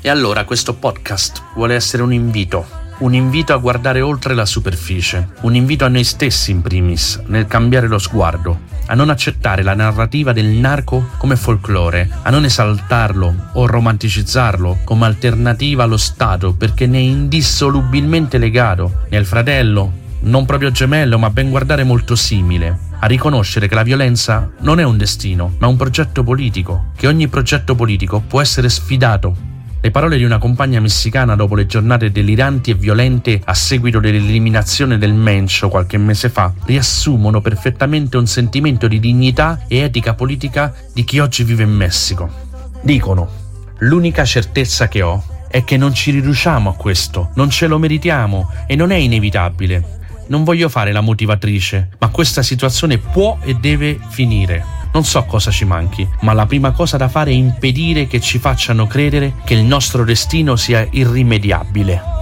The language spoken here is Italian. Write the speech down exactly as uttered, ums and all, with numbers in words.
E allora questo podcast vuole essere un invito, un invito a guardare oltre la superficie, un invito a noi stessi in primis, nel cambiare lo sguardo, a non accettare la narrativa del narco come folklore, a non esaltarlo o romanticizzarlo come alternativa allo Stato perché ne è indissolubilmente legato, nel fratello, non proprio gemello ma ben guardare molto simile, a riconoscere che la violenza non è un destino ma un progetto politico, che ogni progetto politico può essere sfidato. Le parole di una compagna messicana dopo le giornate deliranti e violente a seguito dell'eliminazione del Mencho qualche mese fa riassumono perfettamente un sentimento di dignità e etica politica di chi oggi vive in Messico. Dicono: l'unica certezza che ho è che non ci riduciamo a questo, non ce lo meritiamo e non è inevitabile. Non voglio fare la motivatrice, ma questa situazione può e deve finire. Non so cosa ci manchi, ma la prima cosa da fare è impedire che ci facciano credere che il nostro destino sia irrimediabile.